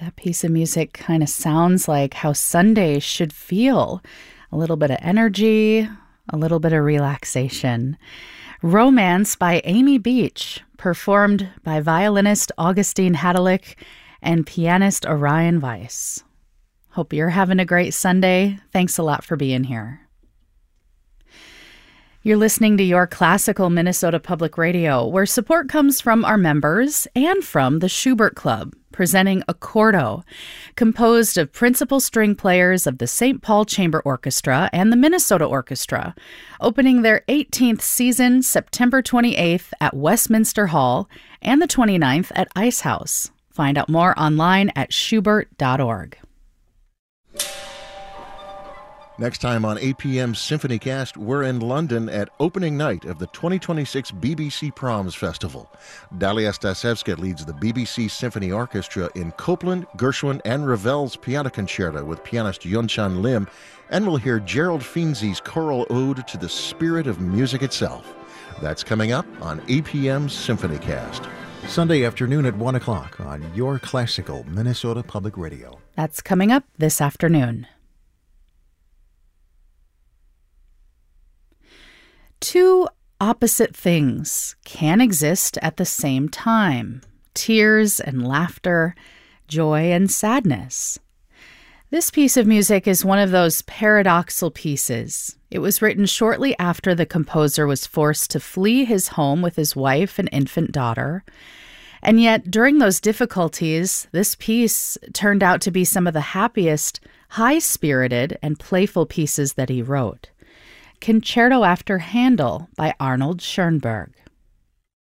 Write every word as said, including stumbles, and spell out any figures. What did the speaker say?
That piece of music kind of sounds like how Sunday should feel. A little bit of energy, a little bit of relaxation. Romance by Amy Beach, performed by violinist Augustine Hadelick and pianist Orion Weiss. Hope you're having a great Sunday. Thanks a lot for being here. You're listening to Your Classical Minnesota Public Radio, where support comes from our members and from the Schubert Club, presenting Accordo, composed of principal string players of the Saint Paul Chamber Orchestra and the Minnesota Orchestra, opening their eighteenth season September twenty-eighth at Westminster Hall and the twenty-ninth at Ice House. Find out more online at schubert dot org. Next time on A P M's SymphonyCast, we're in London at opening night of the twenty twenty-six B B C Proms Festival. Dalia Stasevska leads the B B C Symphony Orchestra in Copland, Gershwin, and Ravel's Piano Concerto with pianist Yunchan Lim, and we'll hear Gerald Finzi's choral ode to the spirit of music itself. That's coming up on A P M's SymphonyCast. Sunday afternoon at one o'clock on Your Classical Minnesota Public Radio. That's coming up this afternoon. Two opposite things can exist at the same time: tears and laughter, joy and sadness. This piece of music is one of those paradoxical pieces. It was written shortly after the composer was forced to flee his home with his wife and infant daughter. And yet, during those difficulties, this piece turned out to be some of the happiest, high-spirited, and playful pieces that he wrote. Concerto After Handel by Arnold Schoenberg.